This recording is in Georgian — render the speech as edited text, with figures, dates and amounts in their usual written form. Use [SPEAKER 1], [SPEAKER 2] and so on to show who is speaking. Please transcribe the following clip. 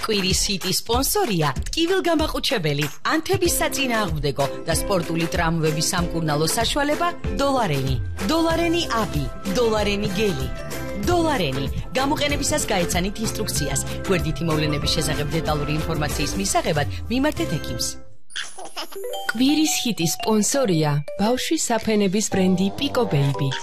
[SPEAKER 1] კვირის ჰიტის სპონსორია ტკივილგამაყუჩებელი, ანთების საწინააღმდეგო და სპორტული ტრამვების სამკურნალო საშუალება დოლარენი. დოლარენი აპი, დოლარენი გელი. დოლარენი. გამოყენებისას გაეცანით ინსტრუქციას. გვერდითი მოვლენების შესახებ დეტალური ინფორმაციის მისაღებად მიმართეთ ექიმს. კვირის ჰიტის სპონსორია ბავშვის საფენების ბრენდი პიკო ბეიბი.